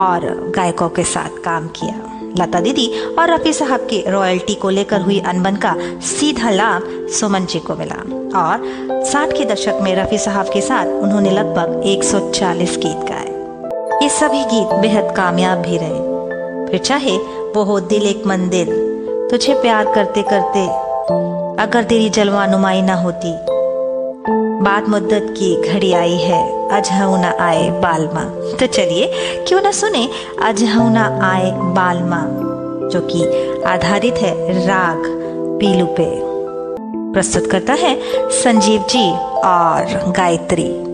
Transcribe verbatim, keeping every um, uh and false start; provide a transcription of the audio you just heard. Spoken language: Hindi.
और गायकों के साथ काम किया। लता दीदी और रफी साहब के रॉयल्टी को लेकर हुई अनबन का सीधा लाभ सुमन जी को मिला और साठ के दशक में रफी साहब के साथ उन्होंने लगभग एक सौ चालीस गीत गाए। ये सभी गीत बेहद कामयाब भी रहे। फिर चाहे वो हो दिल एक मंदिर, तुझे प्यार करते करते, अगर तेरी जलवा नुमाई ना होती, बाद मुद्दत की घड़ी आई है, अजहू ना आए बालमा। तो चलिए क्यों ना सुने अजहू ना आए बालमा, जो कि आधारित है राग पीलू पे। प्रस्तुत करता है संजीव जी और गायत्री।